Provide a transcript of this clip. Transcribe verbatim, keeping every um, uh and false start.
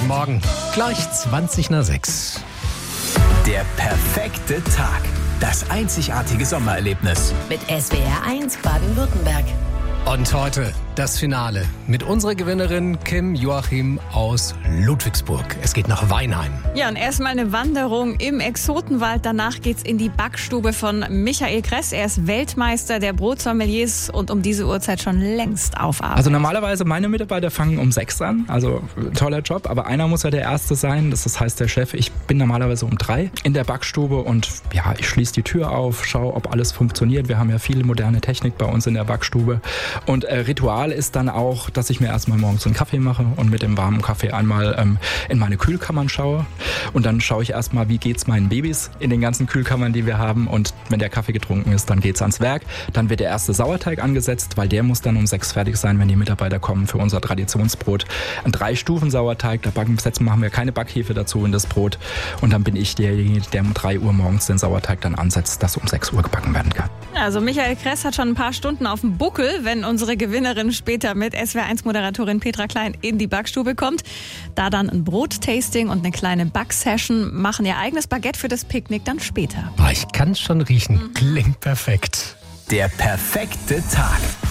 Guten Morgen. Gleich zwanzig nach sechs. Der perfekte Tag. Das einzigartige Sommererlebnis. Mit S W R eins Baden-Württemberg. Und heute das Finale mit unserer Gewinnerin Kim Joachim aus Ludwigsburg. Es geht nach Weinheim. Ja, und erstmal eine Wanderung im Exotenwald. Danach geht's in die Backstube von Michael Kress. Er ist Weltmeister der Brotsommeliers und um diese Uhrzeit schon längst auf Arbeit. Also normalerweise meine Mitarbeiter fangen um sechs an. Also toller Job, aber einer muss ja der Erste sein. Das heißt der Chef. Ich bin normalerweise um drei in der Backstube und ja, ich schließe die Tür auf, schaue, ob alles funktioniert. Wir haben ja viele moderne Technik bei uns in der Backstube. Und äh, Ritual ist dann auch, dass ich mir erstmal morgens einen Kaffee mache und mit dem warmen Kaffee einmal ähm, in meine Kühlkammern schaue. Und dann schaue ich erstmal, wie geht's meinen Babys in den ganzen Kühlkammern, die wir haben. Und wenn der Kaffee getrunken ist, dann geht's ans Werk. Dann wird der erste Sauerteig angesetzt, weil der muss dann um sechs fertig sein, wenn die Mitarbeiter kommen für unser Traditionsbrot. Ein Drei-Stufen-Sauerteig, da backen, setzen, machen wir keine Backhefe dazu in das Brot. Und dann bin ich derjenige, der um drei Uhr morgens den Sauerteig dann ansetzt, dass um sechs Uhr gebacken werden kann. Also Michael Kress hat schon ein paar Stunden auf dem Buckel, wenn unsere Gewinnerin später mit S W R eins Moderatorin Petra Klein in die Backstube kommt. Da dann ein Brottasting und eine kleine Backsession, machen ihr eigenes Baguette für das Picknick dann später. Oh, ich kann es schon riechen. Klingt perfekt. Der perfekte Tag.